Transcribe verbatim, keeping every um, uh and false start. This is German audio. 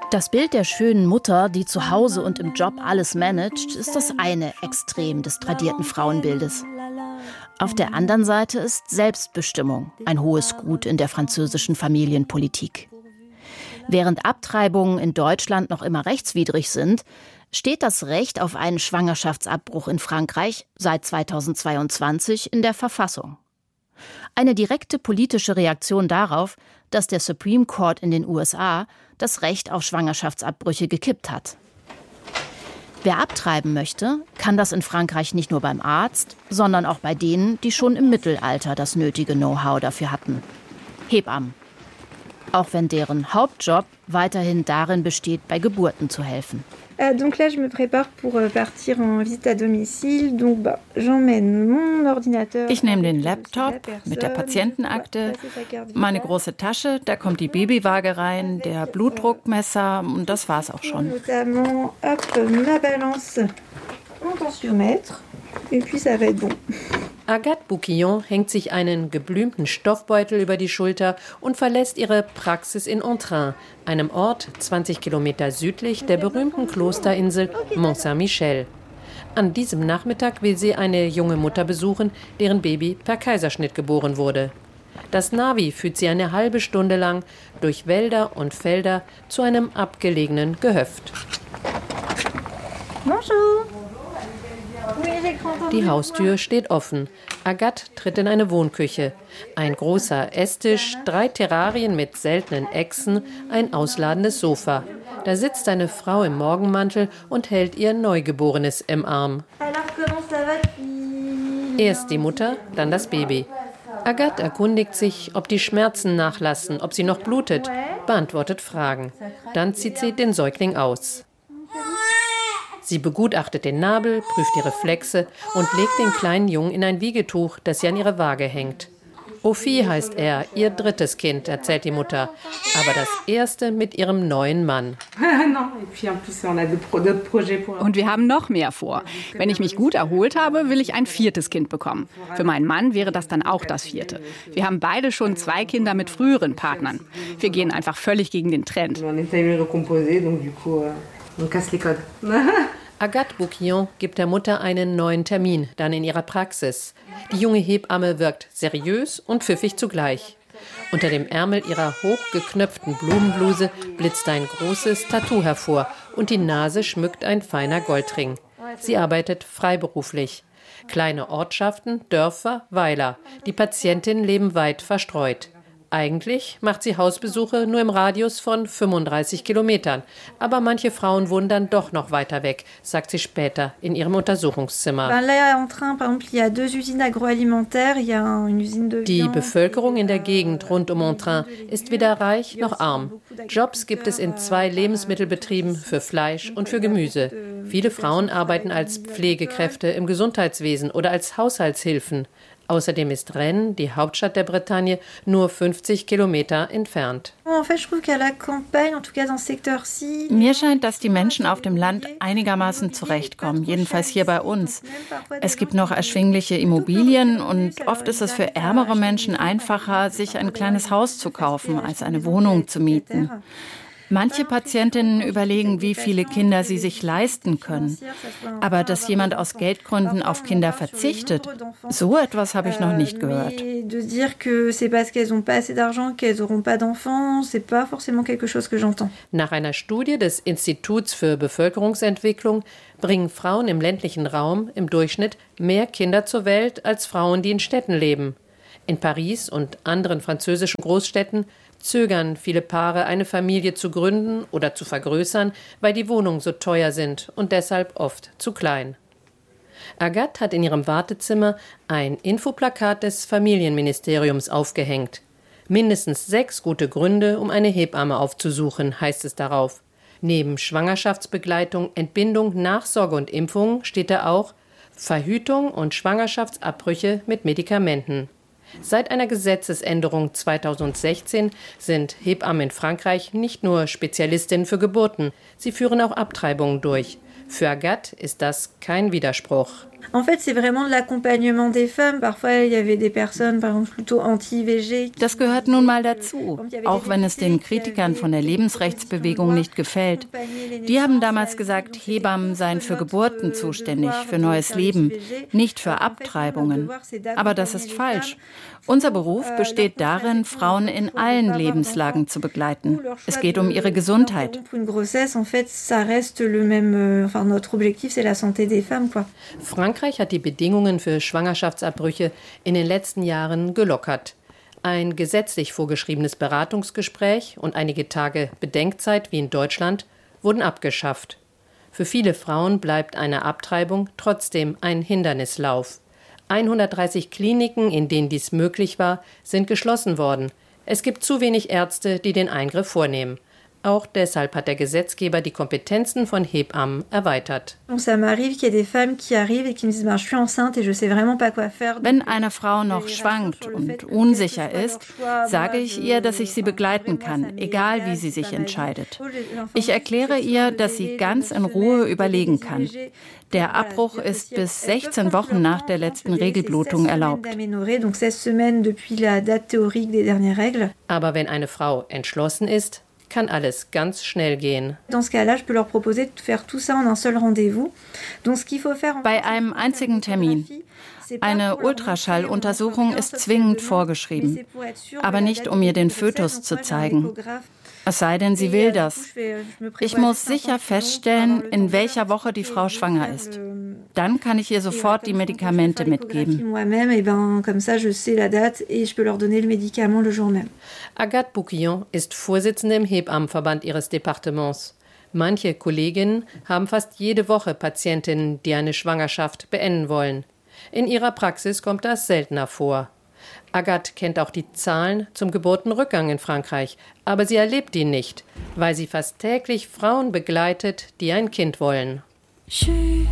Das Bild der schönen Mutter, die zu Hause und im Job alles managt, ist das eine Extrem des tradierten Frauenbildes. Auf der anderen Seite ist Selbstbestimmung ein hohes Gut in der französischen Familienpolitik. Während Abtreibungen in Deutschland noch immer rechtswidrig sind, steht das Recht auf einen Schwangerschaftsabbruch in Frankreich seit zweitausendzweiundzwanzig in der Verfassung. Eine direkte politische Reaktion darauf, dass der Supreme Court in den U S A das Recht auf Schwangerschaftsabbrüche gekippt hat. Wer abtreiben möchte, kann das in Frankreich nicht nur beim Arzt, sondern auch bei denen, die schon im Mittelalter das nötige Know-how dafür hatten. Hebammen. Auch wenn deren Hauptjob weiterhin darin besteht, bei Geburten zu helfen. Donc là, je me prépare pour partir en visite à domicile. Donc bah, j'emmène mon ordinateur. Ich nehme den Laptop mit der Patientenakte, meine große Tasche, da kommt die Babywaage rein, der Blutdruckmesser und das war's auch schon. Notamment, hop, ma balance, mon tensiomètre, et puis ça va être bon. Agathe Bouquillon hängt sich einen geblümten Stoffbeutel über die Schulter und verlässt ihre Praxis in Ontrain, einem Ort zwanzig Kilometer südlich der berühmten Klosterinsel Mont-Saint-Michel. An diesem Nachmittag will sie eine junge Mutter besuchen, deren Baby per Kaiserschnitt geboren wurde. Das Navi führt sie eine halbe Stunde lang durch Wälder und Felder zu einem abgelegenen Gehöft. Bonjour. Die Haustür steht offen. Agathe tritt in eine Wohnküche. Ein großer Esstisch, drei Terrarien mit seltenen Echsen, ein ausladendes Sofa. Da sitzt eine Frau im Morgenmantel und hält ihr Neugeborenes im Arm. Erst die Mutter, dann das Baby. Agathe erkundigt sich, ob die Schmerzen nachlassen, ob sie noch blutet, beantwortet Fragen. Dann zieht sie den Säugling aus. Sie begutachtet den Nabel, prüft die Reflexe und legt den kleinen Jungen in ein Wiegetuch, das sie an ihre Waage hängt. Ophie heißt er, ihr drittes Kind, erzählt die Mutter, aber das erste mit ihrem neuen Mann. Und wir haben noch mehr vor. Wenn ich mich gut erholt habe, will ich ein viertes Kind bekommen. Für meinen Mann wäre das dann auch das vierte. Wir haben beide schon zwei Kinder mit früheren Partnern. Wir gehen einfach völlig gegen den Trend. Agathe Bouquillon gibt der Mutter einen neuen Termin, dann in ihrer Praxis. Die junge Hebamme wirkt seriös und pfiffig zugleich. Unter dem Ärmel ihrer hochgeknöpften Blumenbluse blitzt ein großes Tattoo hervor und die Nase schmückt ein feiner Goldring. Sie arbeitet freiberuflich. Kleine Ortschaften, Dörfer, Weiler. Die Patientinnen leben weit verstreut. Eigentlich macht sie Hausbesuche nur im Radius von fünfunddreißig Kilometern. Aber manche Frauen wohnen dann doch noch weiter weg, sagt sie später in ihrem Untersuchungszimmer. Die Bevölkerung in der Gegend rund um Ontrain ist weder reich noch arm. Jobs gibt es in zwei Lebensmittelbetrieben für Fleisch und für Gemüse. Viele Frauen arbeiten als Pflegekräfte im Gesundheitswesen oder als Haushaltshilfen. Außerdem ist Rennes, die Hauptstadt der Bretagne, nur fünfzig Kilometer entfernt. Mir scheint, dass die Menschen auf dem Land einigermaßen zurechtkommen, jedenfalls hier bei uns. Es gibt noch erschwingliche Immobilien und oft ist es für ärmere Menschen einfacher, sich ein kleines Haus zu kaufen, als eine Wohnung zu mieten. Manche Patientinnen überlegen, wie viele Kinder sie sich leisten können. Aber dass jemand aus Geldgründen auf Kinder verzichtet, so etwas habe ich noch nicht gehört. Nach einer Studie des Instituts für Bevölkerungsentwicklung bringen Frauen im ländlichen Raum im Durchschnitt mehr Kinder zur Welt als Frauen, die in Städten leben. In Paris und anderen französischen Großstädten zögern viele Paare, eine Familie zu gründen oder zu vergrößern, weil die Wohnungen so teuer sind und deshalb oft zu klein. Agathe hat in ihrem Wartezimmer ein Infoplakat des Familienministeriums aufgehängt. Mindestens sechs gute Gründe, um eine Hebamme aufzusuchen, heißt es darauf. Neben Schwangerschaftsbegleitung, Entbindung, Nachsorge und Impfung steht da auch Verhütung und Schwangerschaftsabbrüche mit Medikamenten. Seit einer Gesetzesänderung zweitausendsechzehn sind Hebammen in Frankreich nicht nur Spezialistinnen für Geburten, sie führen auch Abtreibungen durch. Für Agathe ist das kein Widerspruch. En fait, c'est vraiment de l'accompagnement des femmes. Parfois, il y avait des personnes, par exemple, plutôt anti-V G. Das gehört nun mal dazu, auch wenn es den Kritikern von der Lebensrechtsbewegung nicht gefällt. Die haben damals gesagt, Hebammen seien für Geburten zuständig, für neues Leben, nicht für Abtreibungen. Aber das ist falsch. Unser Beruf besteht darin, Frauen in allen Lebenslagen zu begleiten. Es geht um ihre Gesundheit. Frankreich hat die Bedingungen für Schwangerschaftsabbrüche in den letzten Jahren gelockert. Ein gesetzlich vorgeschriebenes Beratungsgespräch und einige Tage Bedenkzeit wie in Deutschland wurden abgeschafft. Für viele Frauen bleibt eine Abtreibung trotzdem ein Hindernislauf. hundertdreißig Kliniken, in denen dies möglich war, sind geschlossen worden. Es gibt zu wenig Ärzte, die den Eingriff vornehmen. Auch deshalb hat der Gesetzgeber die Kompetenzen von Hebammen erweitert. Wenn eine Frau noch schwankt und unsicher ist, sage ich ihr, dass ich sie begleiten kann, egal wie sie sich entscheidet. Ich erkläre ihr, dass sie ganz in Ruhe überlegen kann. Der Abbruch ist bis sechzehn Wochen nach der letzten Regelblutung erlaubt. Aber wenn eine Frau entschlossen ist, kann alles ganz schnell gehen. Bei einem einzigen Termin. Eine Ultraschalluntersuchung ist zwingend vorgeschrieben, aber nicht, um mir den Fötus zu zeigen. Es sei denn, sie will das. Ich muss sicher feststellen, in welcher Woche die Frau schwanger ist. Dann kann ich ihr sofort die Medikamente mitgeben. Agathe Bouquillon ist Vorsitzende im Hebammenverband ihres Departements. Manche Kolleginnen haben fast jede Woche Patientinnen, die eine Schwangerschaft beenden wollen. In ihrer Praxis kommt das seltener vor. Agathe kennt auch die Zahlen zum Geburtenrückgang in Frankreich, aber sie erlebt ihn nicht, weil sie fast täglich Frauen begleitet, die ein Kind wollen.